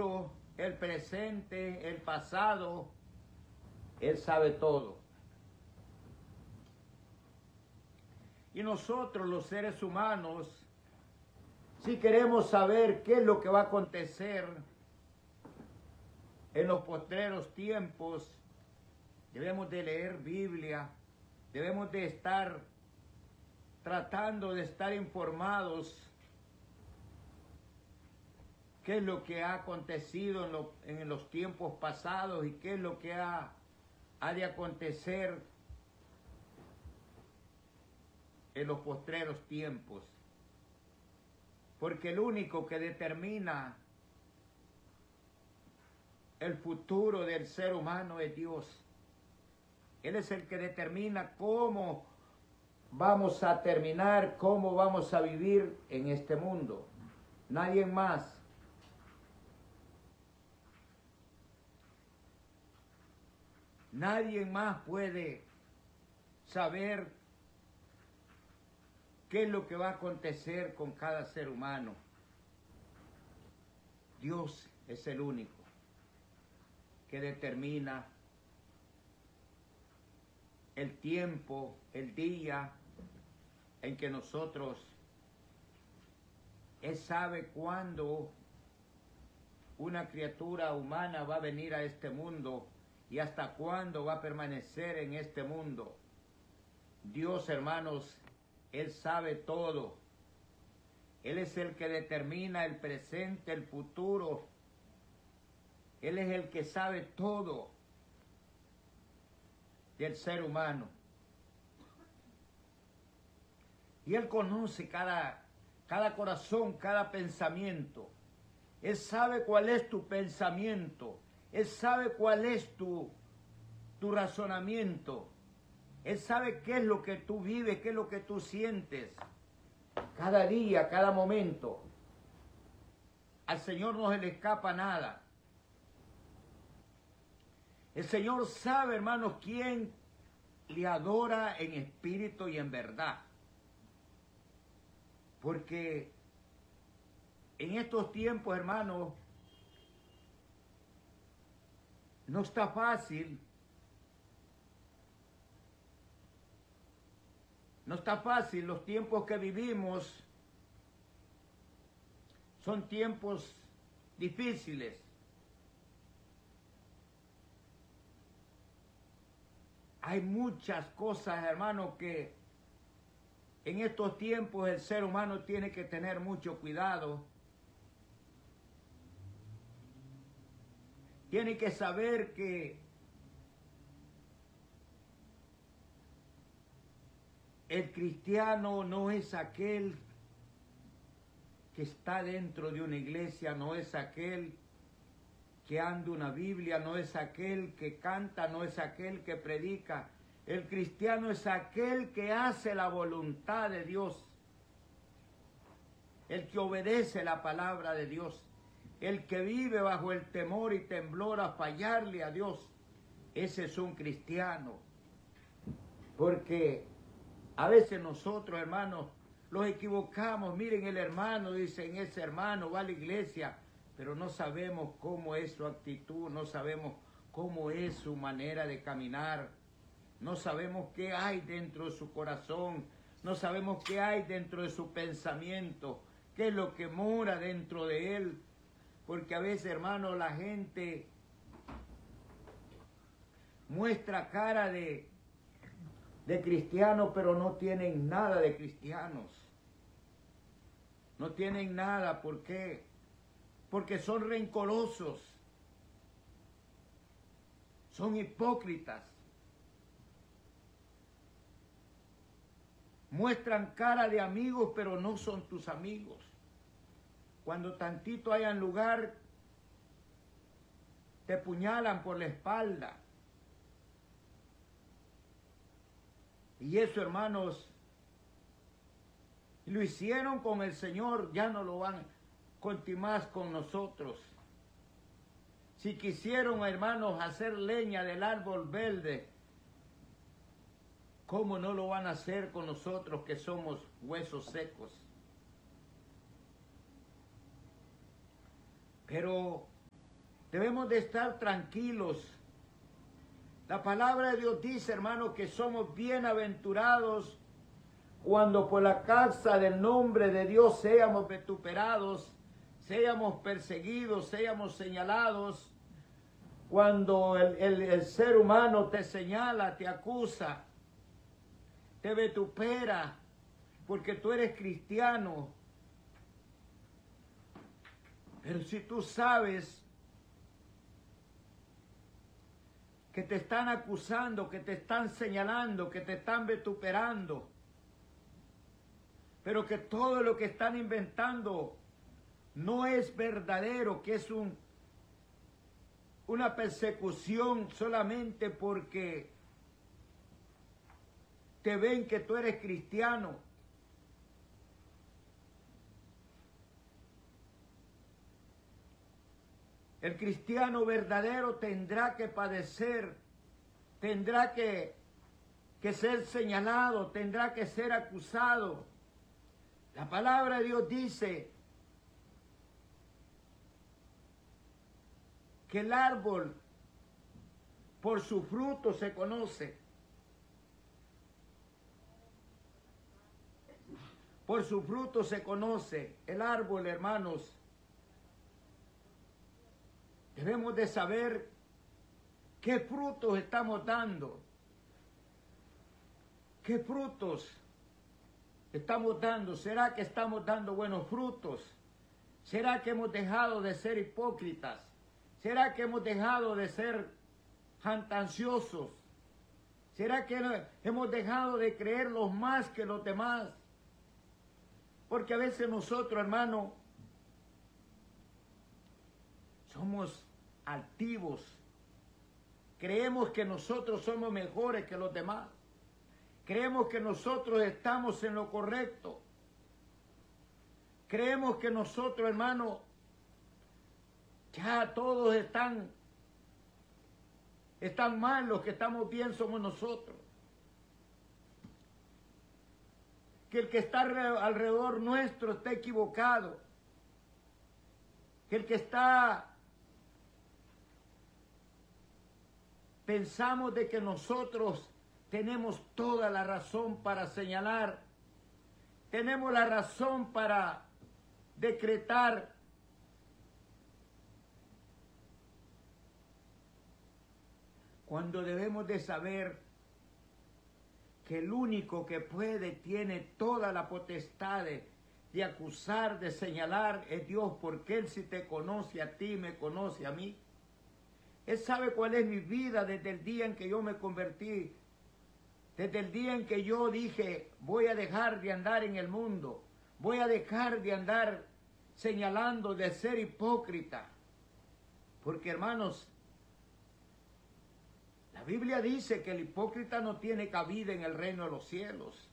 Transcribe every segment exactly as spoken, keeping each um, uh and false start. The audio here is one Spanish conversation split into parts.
futuro, el presente, el pasado. Él sabe todo. Y nosotros, los seres humanos, si queremos saber qué es lo que va a acontecer en los postreros tiempos, debemos de leer Biblia, debemos de estar tratando de estar informados qué es lo que ha acontecido en, lo, en los tiempos pasados y qué es lo que ha, ha de acontecer en los postreros tiempos. Porque el único que determina el futuro del ser humano es Dios. Él es el que determina cómo vamos a terminar, cómo vamos a vivir en este mundo. Nadie más. Nadie más puede saber qué es lo que va a acontecer con cada ser humano. Dios es el único que determina el tiempo, el día en que nosotros, Él sabe cuándo una criatura humana va a venir a este mundo y hasta cuándo va a permanecer en este mundo. Dios, hermanos, Él sabe todo. Él es el que determina el presente, el futuro. Él es el que sabe todo del ser humano. Y Él conoce cada, cada corazón, cada pensamiento. Él sabe cuál es tu pensamiento. Él sabe cuál es tu, tu razonamiento. Él sabe qué es lo que tú vives, qué es lo que tú sientes. Cada día, cada momento. Al Señor no se le escapa nada. El Señor sabe, hermanos, quién le adora en espíritu y en verdad. Porque en estos tiempos, hermanos, no está fácil. No está fácil. Los tiempos que vivimos son tiempos difíciles. Hay muchas cosas, hermanos, que en estos tiempos el ser humano tiene que tener mucho cuidado. Tiene que saber que el cristiano no es aquel que está dentro de una iglesia, no es aquel que anda una Biblia, no es aquel que canta, no es aquel que predica. El cristiano es aquel que hace la voluntad de Dios, el que obedece la palabra de Dios, el que vive bajo el temor y temblor a fallarle a Dios. Ese es un cristiano. Porque a veces nosotros, hermanos, los equivocamos. Miren, el hermano, dicen, ese hermano va a la iglesia, pero no sabemos cómo es su actitud, no sabemos cómo es su manera de caminar, no sabemos qué hay dentro de su corazón, no sabemos qué hay dentro de su pensamiento, qué es lo que mora dentro de él. Porque a veces, hermano, la gente muestra cara de, de cristiano, pero no tienen nada de cristianos. No tienen nada. ¿Por qué? Porque son rencorosos, son hipócritas, muestran cara de amigos, pero no son tus amigos. Cuando tantito hayan lugar, te puñalan por la espalda. Y eso, hermanos, lo hicieron con el Señor, ya no lo van a continuar con nosotros. Si quisieron, hermanos, hacer leña del árbol verde, ¿cómo no lo van a hacer con nosotros que somos huesos secos? Pero Debemos de estar tranquilos. La palabra de Dios dice, hermano, que somos bienaventurados cuando por la causa del nombre de Dios seamos vituperados, seamos perseguidos, seamos señalados. Cuando el, el, el ser humano te señala, te acusa, te vitupera, porque tú eres cristiano. Pero si tú sabes que te están acusando, que te están señalando, que te están vituperando, pero que todo lo que están inventando no es verdadero, que es un, una persecución solamente porque te ven que tú eres cristiano. El cristiano verdadero tendrá que padecer, tendrá que, que ser señalado, tendrá que ser acusado. La palabra de Dios dice que el árbol por su fruto se conoce. Por su fruto se conoce el árbol, hermanos. Debemos de saber qué frutos estamos dando. ¿Qué frutos estamos dando? ¿Será que estamos dando buenos frutos? ¿Será que hemos dejado de ser hipócritas? ¿Será que hemos dejado de ser jactanciosos? ¿Será que hemos dejado de creer los más que los demás? Porque a veces nosotros, hermano, somos altivos. Creemos que nosotros somos mejores que los demás. Creemos que nosotros estamos en lo correcto. Creemos que nosotros, hermano, ya todos están, están mal, los que estamos bien somos nosotros. Que el que está alrededor nuestro está equivocado. Que el que está... Pensamos de que nosotros tenemos toda la razón para señalar. Tenemos la razón para decretar. Cuando debemos de saber que el único que puede, tiene toda la potestad de, de acusar, de señalar, es Dios, porque Él sí te conoce a ti, me conoce a mí. Él sabe cuál es mi vida desde el día en que yo me convertí, desde el día en que yo dije, voy a dejar de andar en el mundo, voy a dejar de andar señalando, de ser hipócrita. Porque, hermanos, la Biblia dice que el hipócrita no tiene cabida en el reino de los cielos.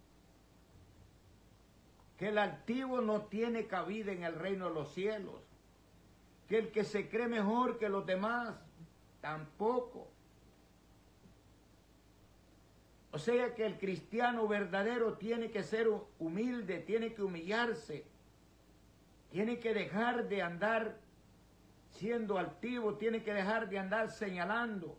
Que el altivo no tiene cabida en el reino de los cielos. Que el que se cree mejor que los demás, tampoco. O sea que el cristiano verdadero tiene que ser humilde, tiene que humillarse, tiene que dejar de andar siendo altivo, tiene que dejar de andar señalando.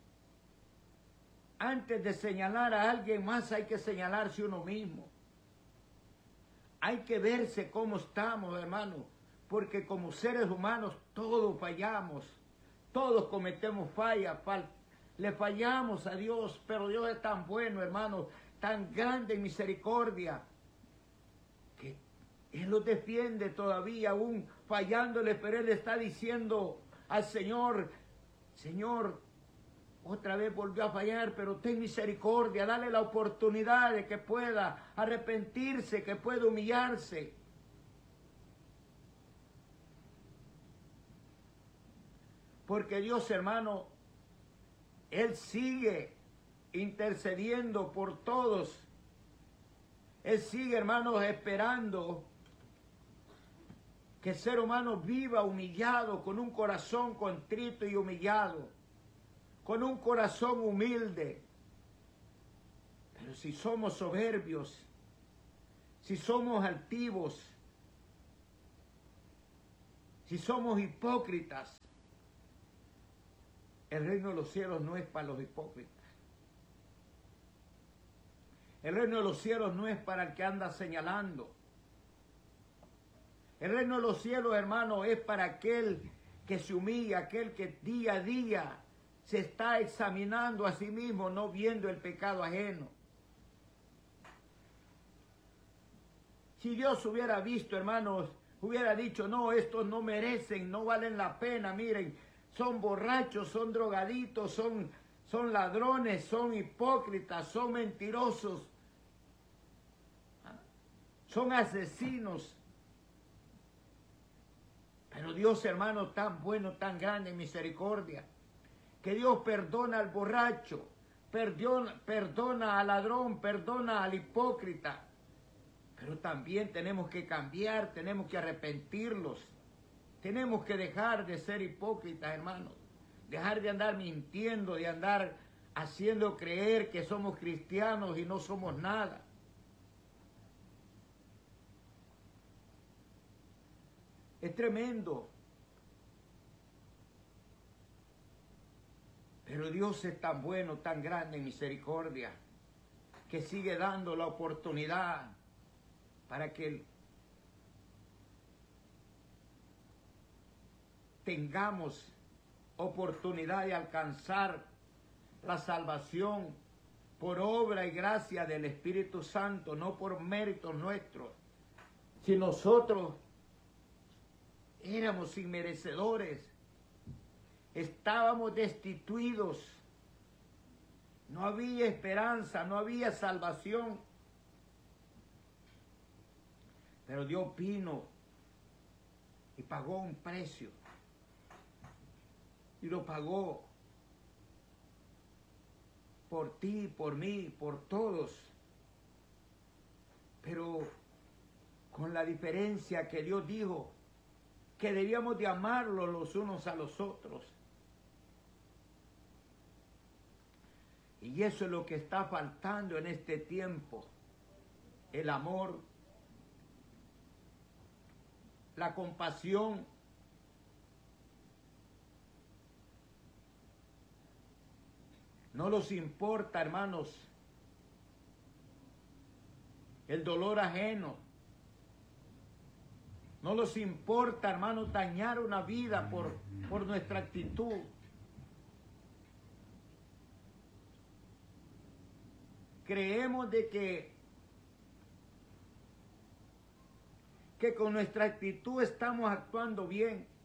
Antes de señalar a alguien más hay que señalarse uno mismo. Hay que verse cómo estamos, hermano, porque como seres humanos todos fallamos, todos cometemos fallas, fal le fallamos a Dios, pero Dios es tan bueno, hermano, tan grande en misericordia, que Él los defiende todavía, aún fallándole, pero Él está diciendo al Señor, Señor, otra vez volvió a fallar, pero ten misericordia, dale la oportunidad de que pueda arrepentirse, que pueda humillarse. Porque Dios, hermano, Él sigue intercediendo por todos. Él sigue, hermanos, esperando que el ser humano viva humillado, con un corazón contrito y humillado, con un corazón humilde. Pero si somos soberbios, si somos altivos, si somos hipócritas, El reino de los cielos no es para los hipócritas. El reino de los cielos no es para el que anda señalando. El reino de los cielos, hermano, es para aquel que se humilla, aquel que día a día se está examinando a sí mismo, no viendo el pecado ajeno. Si Dios hubiera visto, hermanos, hubiera dicho, no, estos no merecen, no valen la pena, miren, son borrachos, son drogaditos, son, son ladrones, son hipócritas, son mentirosos, son asesinos. Pero Dios, hermano, tan bueno, tan grande en misericordia, que Dios perdona al borracho, perdona, perdona al ladrón, perdona al hipócrita. Pero también tenemos que cambiar, tenemos que arrepentirlos. Tenemos que dejar de ser hipócritas, hermanos. Dejar de andar mintiendo, de andar haciendo creer que somos cristianos y no somos nada. Es tremendo. Pero Dios es tan bueno, tan grande en misericordia, que sigue dando la oportunidad para que tengamos oportunidad de alcanzar la salvación por obra y gracia del Espíritu Santo, no por méritos nuestros. Si nosotros éramos inmerecedores, estábamos destituidos, no había esperanza, no había salvación. Pero Dios vino y pagó un precio. Y lo pagó por ti, por mí, por todos. Pero con la diferencia que Dios dijo que debíamos de amarlos los unos a los otros. Y eso es lo que está faltando en este tiempo. El amor, la compasión. No nos importa, hermanos, el dolor ajeno. No nos importa, hermanos, dañar una vida por, por nuestra actitud. Creemos de que, que con nuestra actitud estamos actuando bien.